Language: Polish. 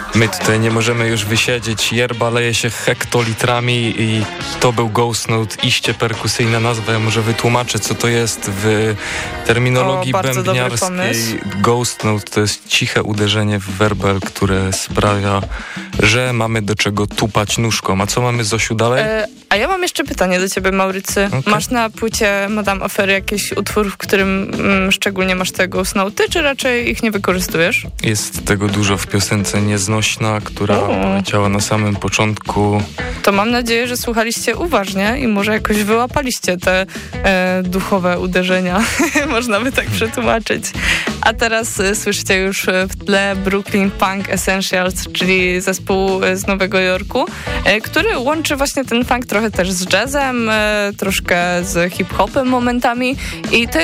My tutaj nie możemy już wysiedzieć, yerba leje się hektolitrami i to był Ghost Note, iście perkusyjna nazwa. Ja może wytłumaczę, co to jest w terminologii bębniarskiej. Ghost Note to jest ciche uderzenie w werbel, które sprawia, że mamy do czego tupać nóżką. A co mamy, Zosiu, dalej? A ja mam jeszcze pytanie do ciebie, Maurycy. Okay. Masz na płycie Madame Affair jakiś utwór, w którym szczególnie masz te Ghost Note, czy raczej ich nie wykorzystujesz? Jest tego dużo w piosence Nieznośna, która leciała na samym początku. To mam nadzieję, że słuchaliście uważnie i może jakoś wyłapaliście te duchowe uderzenia. Można by tak przetłumaczyć. A teraz słyszycie już w tle Brooklyn Funk Essentials, czyli zespół z Nowego Jorku, który łączy właśnie ten funk trochę też z jazzem, troszkę z hip-hopem momentami i to